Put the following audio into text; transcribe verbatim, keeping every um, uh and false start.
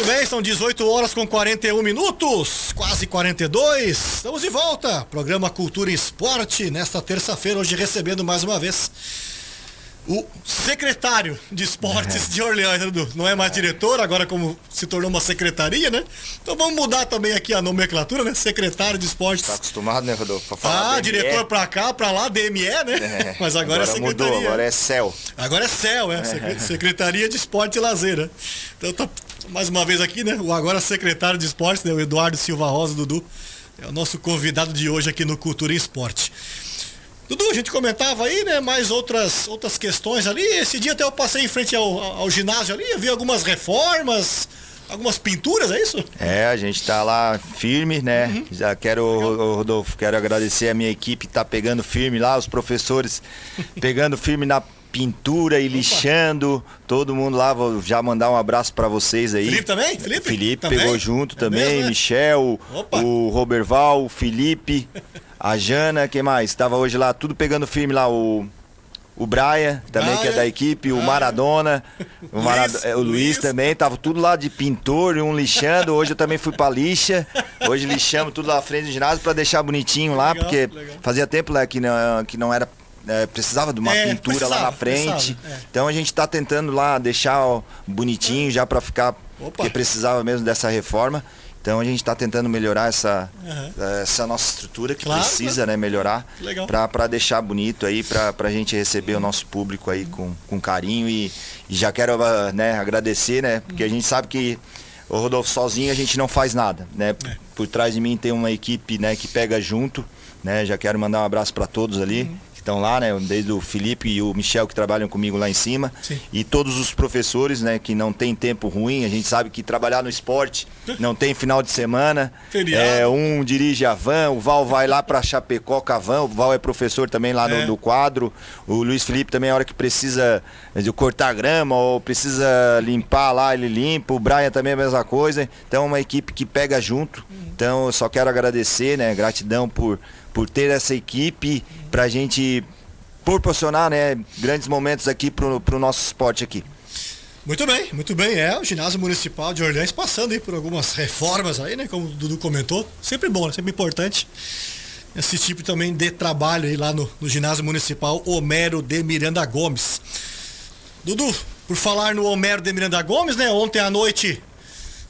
Muito bem, são dezoito horas com quarenta e um minutos, quase quarenta e dois. Estamos de volta. Programa Cultura e Esporte, nesta terça-feira, hoje recebendo mais uma vez o secretário de esportes de Orleans, né, Dudu? Não é mais diretor, agora como se tornou uma secretaria, né? Então vamos mudar também aqui a nomenclatura, né? Secretário de esportes. Tá acostumado, né, Rodolfo? Pra falar ah, D M E. Diretor pra cá, pra lá, D M E, né? É, mas agora, agora é secretaria. Mudou, agora é C E L. Agora é C E L, é. é. Secretaria de Esporte e Lazer, né? Então tá mais uma vez aqui, né? O agora secretário de esportes, né? O Eduardo Silva Rosa, Dudu. É o nosso convidado de hoje aqui no Cultura e Esporte. Dudu, a gente comentava aí, né, mais outras, outras questões ali. Esse dia até eu passei em frente ao, ao ginásio ali, eu vi algumas reformas, algumas pinturas, é isso? É, a gente tá lá firme, né? Uhum. Já quero, Rodolfo, quero agradecer a minha equipe que tá pegando firme lá, os professores pegando firme na pintura e lixando, todo mundo lá, vou já mandar um abraço pra vocês aí. Felipe também? Felipe, Felipe também? Pegou junto é também, mesmo, né? Michel, Opa. O Roberval, o Felipe, a Jana, quem mais? Tava hoje lá, tudo pegando firme lá, o... O Brian, também, Brian, que é da equipe, Brian. O Maradona, o, Marad... Luiz, o Luiz, Luiz também, tava tudo lá de pintor e um lixando. Hoje eu também fui pra lixa, hoje lixamos tudo lá à frente do ginásio pra deixar bonitinho lá, legal, porque legal. Fazia tempo lá que não, que não era, é, precisava de uma é, pintura lá na frente. É. Então a gente tá tentando lá deixar ó, bonitinho já pra ficar, Opa. Porque precisava mesmo dessa reforma. Então a gente está tentando melhorar essa, uhum. essa nossa estrutura que claro, precisa claro. Né, melhorar para deixar bonito aí, para a gente receber uhum. o nosso público aí com, com carinho e, e já quero né, agradecer, né? Porque a gente sabe que o Rodolfo sozinho a gente não faz nada, né? É. Por trás de mim tem uma equipe né, que pega junto, né? Já quero mandar um abraço para todos ali. Uhum. Estão lá, né? Desde o Felipe e o Michel que trabalham comigo lá em cima. Sim. E todos os professores, né? Que não tem tempo ruim. A gente sabe que trabalhar no esporte não tem final de semana. É, um dirige a van, o Val vai lá para Chapecó com a van. O Val é professor também lá é. no, do quadro. O Luiz Felipe também, a hora que precisa de cortar grama ou precisa limpar lá, ele limpa. O Brian também é a mesma coisa. Então é uma equipe que pega junto. Então eu só quero agradecer, né? Gratidão por... por ter essa equipe pra gente proporcionar, né, grandes momentos aqui pro, pro nosso esporte aqui. Muito bem, muito bem. É, o ginásio municipal de Orleans passando aí por algumas reformas aí, né, como o Dudu comentou. Sempre bom, né, sempre importante esse tipo também de trabalho aí lá no, no ginásio municipal Homero de Miranda Gomes. Dudu, por falar no Homero de Miranda Gomes, né, ontem à noite